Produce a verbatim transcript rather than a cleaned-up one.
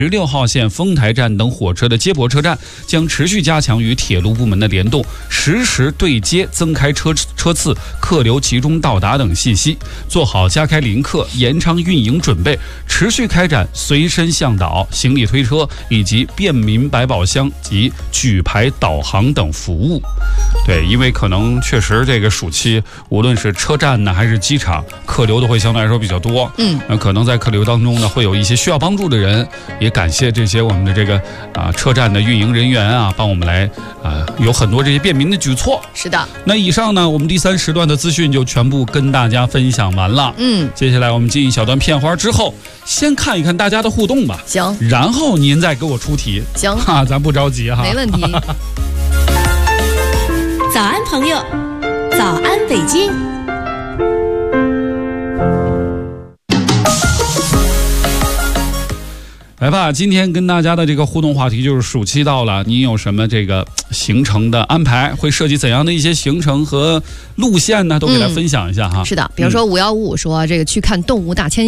十六号线丰台站等火车的接驳车站将持续加强与铁路部门的联动，实时对接增开车车次、客流集中到达等信息，做好加开临客、延长运营准备，持续开展随身向导、行李推车以及便民百宝箱及举牌导航等服务。对，因为可能确实这个暑期，无论是车站呢还是机场，客流都会相对来说比较多。嗯，那可能在客流当中呢，会有一些需要帮助的人，也感谢这些我们的这个啊车站的运营人员啊，帮我们来啊有很多这些便民的举措。 是的。 那以上呢，我们第三时段的资讯就全部跟大家分享完了。嗯，接下来我们进一小段片花之后，先看一看大家的互动吧。 行。 然后您再给我出题。 行。 哈，咱不着急哈。 没问题。 早安，朋友！早安，北京！ 来吧，今天跟大家的这个互动话题就是暑期到了，你有什么这个行程的安排？会涉及怎样的一些行程和路线呢？都给大家分享一下哈。 嗯、是的，比如说五幺五五说这个去看动物大迁